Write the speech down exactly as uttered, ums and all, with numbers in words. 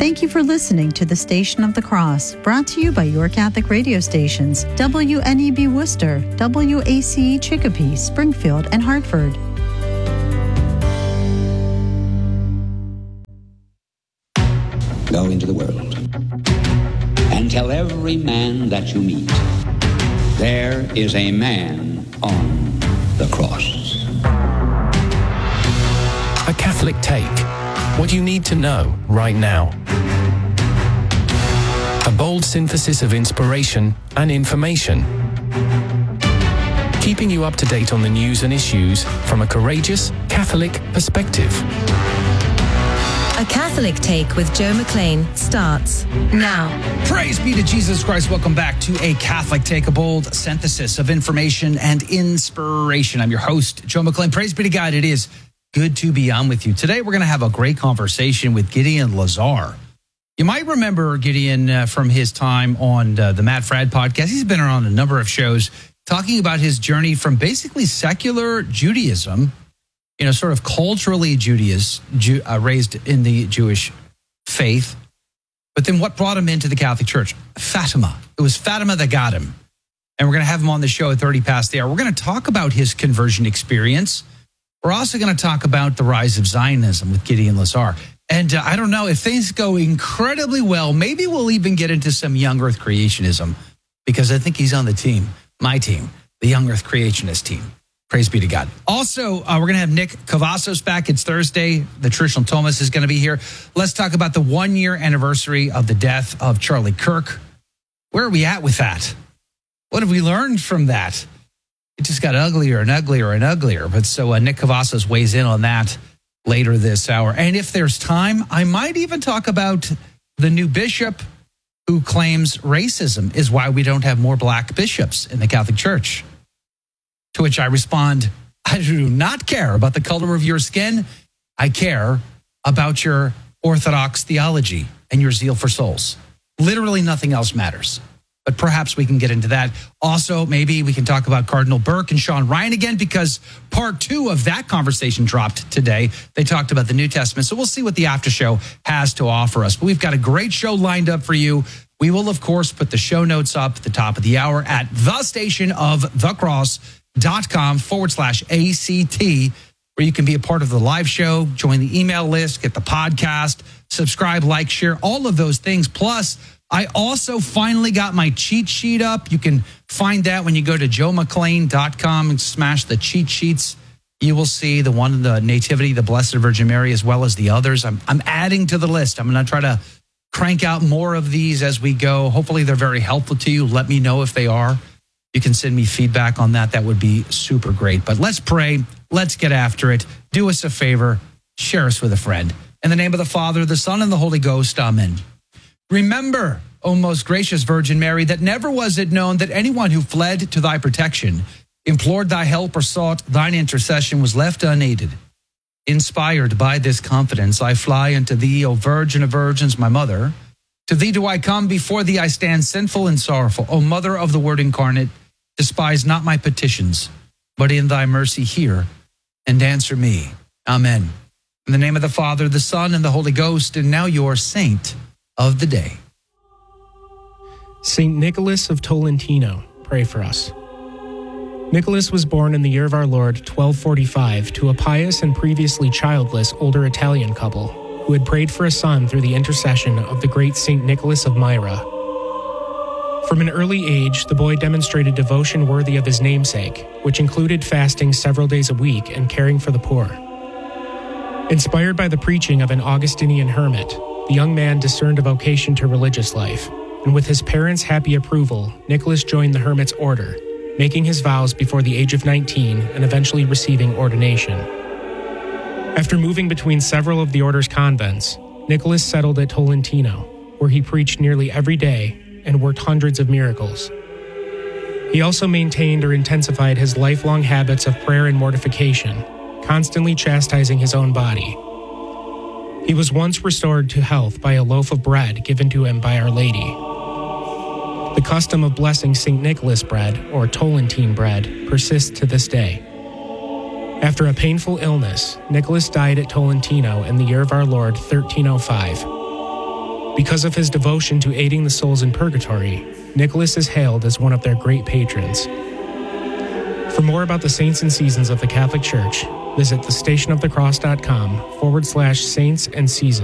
Thank you for listening to the Station of the Cross, brought to you by your Catholic radio stations, W N E B Worcester, W A C E Chicopee, Springfield, and Hartford. Go into the world and tell every man that you meet, there is a man on the cross. A Catholic Take. What you need to know right now. A bold synthesis of inspiration and information. Keeping you up to date on the news and issues from a courageous Catholic perspective. A Catholic Take with Joe McLean starts now. Praise be to Jesus Christ. Welcome back to A Catholic Take, a bold synthesis of information and inspiration. I'm your host, Joe McLean. Praise be to God. It is good to be on with you. Today, we're going to have a great conversation with Gideon Lazar. You might remember Gideon uh, from his time on uh, the Matt Fradd podcast. He's been on a number of shows talking about his journey from basically secular Judaism, you know, sort of culturally Judaism, Jew, uh, raised in the Jewish faith. But then what brought him into the Catholic Church? Fatima. It was Fatima that got him. And we're going to have him on the show at thirty past the hour. We're going to talk about his conversion experience. We're also going to talk about the rise of Zionism with Gideon Lazar. And uh, I don't know, if things go incredibly well, maybe we'll even get into some young earth creationism, because I think he's on the team, my team, the young earth creationist team. Praise be to God. Also, uh, we're going to have Nick Cavazos back. It's Thursday. The traditional Thomas is going to be here. Let's talk about the one-year anniversary of the death of Charlie Kirk. Where are we at with that? What have we learned from that? It just got uglier and uglier and uglier. But so uh, Nick Cavazos weighs in on that later this hour. And if there's time, I might even talk about the new bishop who claims racism is why we don't have more black bishops in the Catholic Church. To which I respond, I do not care about the color of your skin. I care about your Orthodox theology and your zeal for souls. Literally nothing else matters. But perhaps we can get into that. Also, maybe we can talk about Cardinal Burke and Sean Ryan again, because part two of that conversation dropped today. They talked about the New Testament. So we'll see what the after show has to offer us. But we've got a great show lined up for you. We will, of course, put the show notes up at the top of the hour at the station of the cross dot com forward slash ACT, where you can be a part of the live show, join the email list, get the podcast, subscribe, like, share, all of those things. Plus, I also finally got my cheat sheet up. You can find that when you go to joe mclean dot com and smash the cheat sheets. You will see the one, the Nativity, the Blessed Virgin Mary, as well as the others. I'm, I'm adding to the list. I'm going to try to crank out more of these as we go. Hopefully, they're very helpful to you. Let me know if they are. You can send me feedback on that. That would be super great. But let's pray. Let's get after it. Do us a favor. Share us with a friend. In the name of the Father, the Son, and the Holy Ghost. Amen. Remember, O most gracious Virgin Mary, that never was it known that anyone who fled to thy protection, implored thy help, or sought thine intercession was left unaided. Inspired by this confidence, I fly unto thee, O Virgin of Virgins, my mother. To thee do I come, before thee I stand sinful and sorrowful. O Mother of the Word incarnate, despise not my petitions, but in thy mercy hear and answer me. Amen. In the name of the Father, the Son, and the Holy Ghost, and now your saint of the day. Saint Nicholas of Tolentino, pray for us. Nicholas was born in the year of our Lord, twelve forty-five, to a pious and previously childless older Italian couple who had prayed for a son through the intercession of the great Saint Nicholas of Myra. From an early age, the boy demonstrated devotion worthy of his namesake, which included fasting several days a week and caring for the poor. Inspired by the preaching of an Augustinian hermit, the young man discerned a vocation to religious life, and with his parents' happy approval, Nicholas joined the hermit's order, making his vows before the age of nineteen and eventually receiving ordination. After moving between several of the order's convents, Nicholas settled at Tolentino, where he preached nearly every day and worked hundreds of miracles. He also maintained or intensified his lifelong habits of prayer and mortification, constantly chastising his own body. He was once restored to health by a loaf of bread given to him by Our Lady. The custom of blessing Saint Nicholas bread, or Tolentine bread, persists to this day. After a painful illness, Nicholas died at Tolentino in the year of our Lord thirteen oh five. Because of his devotion to aiding the souls in purgatory, Nicholas is hailed as one of their great patrons. For more about the saints and seasons of the Catholic Church, visit thestationofthecross.com forward slash saints and seasons.